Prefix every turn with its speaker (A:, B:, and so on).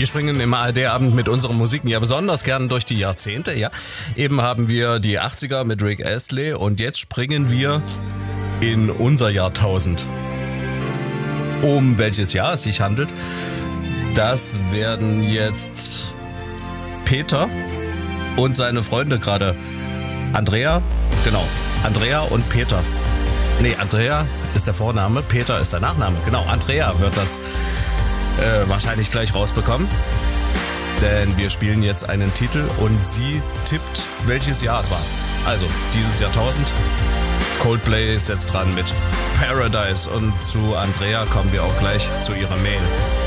A: Wir springen im ARD-Abend mit unseren Musiken ja besonders gern durch die Jahrzehnte, ja. Eben haben wir die 80er mit Rick Astley und jetzt springen wir in unser Jahrtausend. Um welches Jahr es sich handelt, das werden jetzt Peter und seine Freunde gerade. Andrea und Peter. Nee, Andrea ist der Vorname, Peter ist der Nachname. Genau, Andrea wird das wahrscheinlich gleich rausbekommen. Denn wir spielen jetzt einen Titel und sie tippt, welches Jahr es war. Also, dieses Jahrtausend. Coldplay ist jetzt dran mit Paradise und zu Andrea kommen wir auch gleich zu ihrer Mail.